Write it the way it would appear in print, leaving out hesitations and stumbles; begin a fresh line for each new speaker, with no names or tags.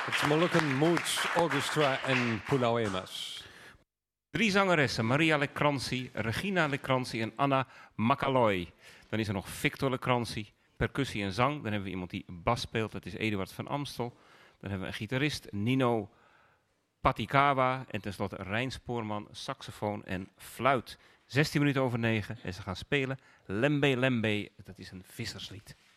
Het Moluccan Moods Orchestra en Pulau Emas.
3 zangeressen, Maria Lekrantzi, Regina Lekrantzi en Anna Macaloy. Dan is er nog Victor Lekrantzi, percussie en zang. Dan hebben we iemand die bas speelt, dat is Eduard van Amstel. Dan hebben we een gitarist, Nino Patikawa. En tenslotte Rijn Spoorman, saxofoon en fluit. 16 minuten over 9 en ze gaan spelen Lembe Lembe, dat is een visserslied.